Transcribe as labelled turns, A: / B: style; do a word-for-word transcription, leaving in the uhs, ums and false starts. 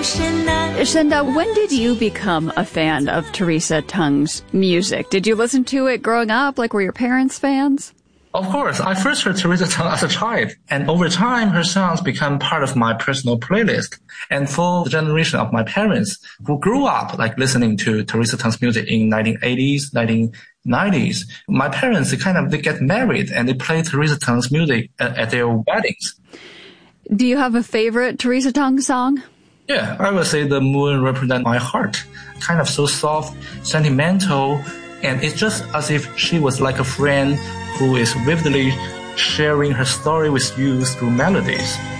A: Shenda, when did you become a fan of Teresa Teng's music? Did you listen to it growing up? Like, were your parents fans?
B: Of course. I first heard Teresa Teng as a child, and over time, her songs became part of my personal playlist. And for the generation of my parents who grew up like listening to Teresa Teng's music in nineteen eighties, nineteen nineties, my parents, they kind of, they get married and they play Teresa Teng's music at, at their weddings.
A: Do you have a favorite Teresa Teng song?
B: Yeah, I would say The Moon Represents My Heart. Kind of so soft, sentimental, and it's just as if she was like a friend who is vividly sharing her story with you through melodies.